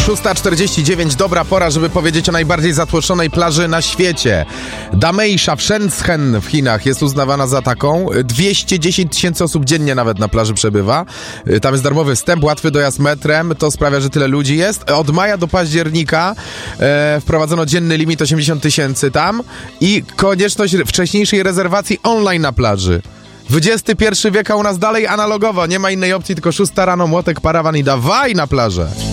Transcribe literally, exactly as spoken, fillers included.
szósta czterdzieści dziewięć, dobra pora, żeby powiedzieć o najbardziej zatłoczonej plaży na świecie. Dameisha w Shenzhen w Chinach jest uznawana za taką. dwieście dziesięć tysięcy osób dziennie nawet na plaży przebywa. Tam jest darmowy wstęp, łatwy dojazd metrem, to sprawia, że tyle ludzi jest. Od maja do października e, wprowadzono dzienny limit osiemdziesiąt tysięcy tam i konieczność wcześniejszej rezerwacji online na plaży. dwudziesty pierwszy wiek, a u nas dalej analogowo, nie ma innej opcji, tylko szósta rano, młotek, parawan i dawaj na plażę.